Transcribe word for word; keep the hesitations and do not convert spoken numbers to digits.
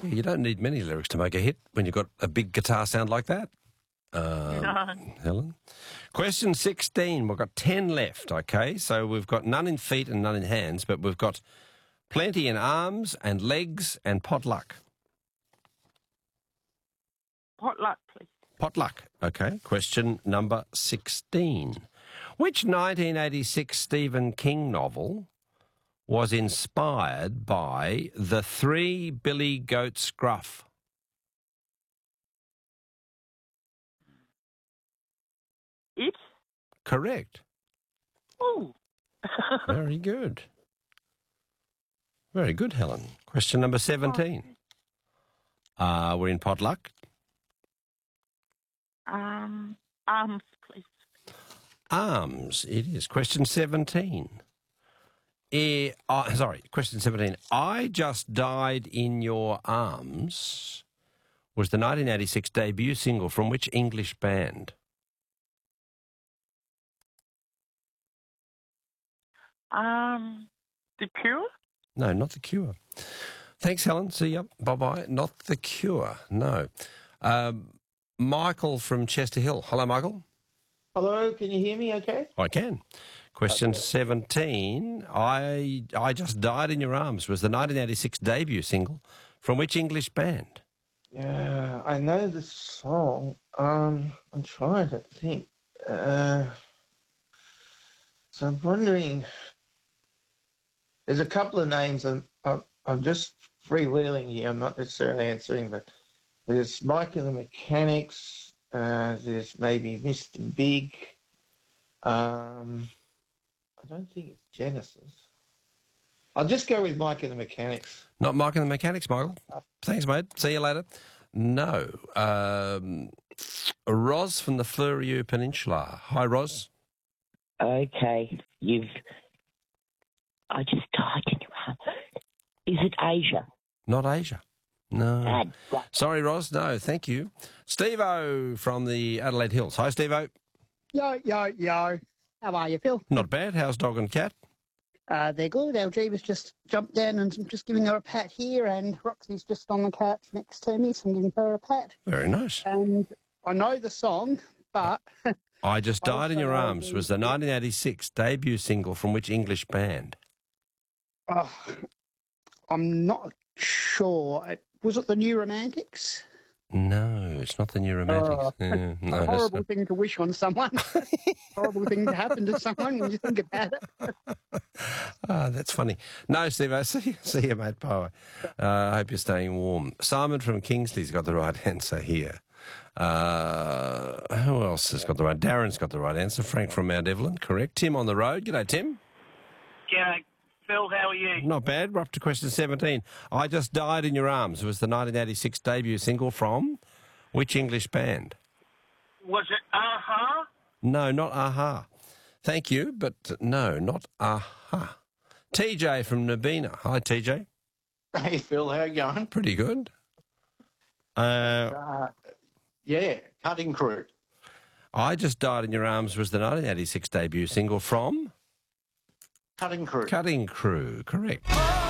Yeah, you don't need many lyrics to make a hit when you've got a big guitar sound like that. Um, No. Helen. Question sixteen. We've got ten left, okay? So we've got none in feet and none in hands, but we've got plenty in arms and legs and potluck. Potluck, please. Potluck, okay. Question number sixteen. Which nineteen eighty-six Stephen King novel was inspired by The Three Billy Goat Scruff? It? Correct. Ooh. Very good. Very good, Helen. Question number seventeen. Uh, we're in potluck. Um, arms, please. Arms, it is. Question seventeen. Eh, uh, sorry, question seventeen. I Just Died in Your Arms was the nineteen eighty-six debut single from which English band? Um, The Cure? No, not The Cure. Thanks, Helen. See you. Bye-bye. Not The Cure. No. Um, Michael from Chester Hill. Hello, Michael. Hello, can you hear me okay? I can. Question Okay. seventeen. I I Just Died in Your Arms was the nineteen eighty-six debut single from which English band? Yeah, I know the song. Um, I'm trying to think. Uh, so I'm wondering. There's a couple of names. I'm, I'm, I'm just freewheeling here. I'm not necessarily answering, but there's Mike and the Mechanics. Uh, there's maybe Mister Big. Um, I don't think it's Genesis. I'll just go with Mike and the Mechanics. Not Mike and the Mechanics, Michael. Thanks, mate. See you later. No. Um, Roz from the Fleurieu Peninsula. Hi, Roz. Okay, you've. I just died in your arms. Is it Asia? Not Asia. No. Dad, right. Sorry, Roz. No, thank you. Steve-O from the Adelaide Hills. Hi, Steve-O. Yo, yo, yo. How are you, Phil? Not bad. How's dog and cat? Uh, they're good. L G was just jumped down and I'm just giving her a pat here, and Roxy's just on the couch next to me, so I'm giving her a pat. Very nice. And I know the song, but I Just Died in Also, Your I Arms do- was the nineteen eighty-six debut single from which English band? oh, I'm not sure. It- Was it the New Romantics? No, it's not the New Romantics. Oh, Yeah, no, A that's horrible not- thing to wish on someone. Horrible thing to happen to someone when you think about it. Ah, that's funny. No, Steve, I see, see you, mate. Bye. Uh, I hope you're staying warm. Simon from Kingsley's got the right answer here. Uh, who else has got the right? Darren's got the right answer. Frank from Mount Evelyn, correct. Tim on the road. G'day, Tim. G'day, Phil. How are you? Not bad. We're up to question seventeen. I Just Died in Your Arms was the nineteen eighty-six debut single from which English band? Was it uh-huh? No, not Aha. Thank you, but no, not Aha. T J from Nabina. Hi, T J. Hey, Phil, how you going? Pretty good. Uh, Uh, yeah, Cutting Crew. I Just Died in Your Arms was the nineteen eighty-six debut single from Cutting Crew. Cutting Crew. Correct.